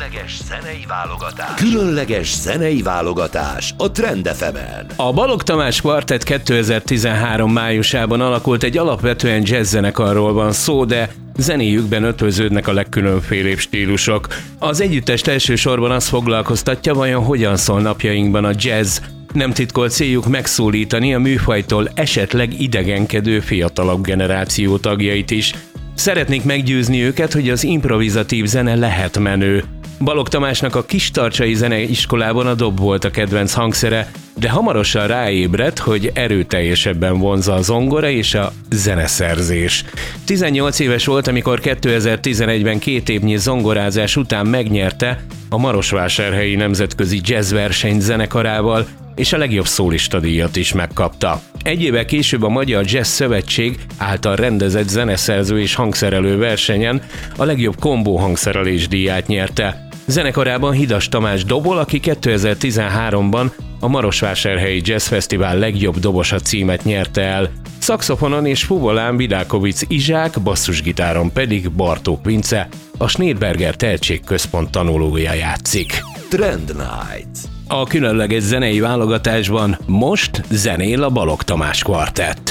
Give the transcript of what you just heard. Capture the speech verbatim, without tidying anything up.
Különleges zenei válogatás. Különleges zenei válogatás a Trend ef emen. A Balogh Tamás Kvartett kétezer-tizenhárom májusában alakult, egy alapvetően jazz zenekarról van szó, de zenéjükben ötvöződnek a legkülönfélébb stílusok. Az együttest elsősorban azt foglalkoztatja, vajon hogyan szól napjainkban a jazz. Nem titkolt céljuk megszólítani a műfajtól esetleg idegenkedő fiatalabb generáció tagjait is. Szeretnék meggyőzni őket, hogy az improvizatív zene lehet menő. Balogh Tamásnak a Kistarcsai Zeneiskolában a dob volt a kedvenc hangszere, de hamarosan ráébredt, hogy erőteljesebben vonzza a zongora és a zeneszerzés. tizennyolc éves volt, amikor kétezer-tizenegyben két évnyi zongorázás után megnyerte a Marosvásárhelyi Nemzetközi Jazzverseny zenekarával, és a legjobb szólista díjat is megkapta. Egy évvel később a Magyar Jazz Szövetség által rendezett zeneszerző és hangszerelő versenyen a legjobb kombó hangszerelés díját nyerte. Zenekarában Hidas Tamás dobol, aki kétezer-tizenháromban a Marosvásárhelyi Jazz Fesztivál legjobb dobosa címet nyerte el. Szaxofonon és fuvolán Vidákovics Izsák, basszusgitáron pedig Bartók Vince, a Schneidberger Tehetségközpont tanulója játszik. Trend Night. A különleges zenei válogatásban most zenél a Balogh Tamás Kvartett.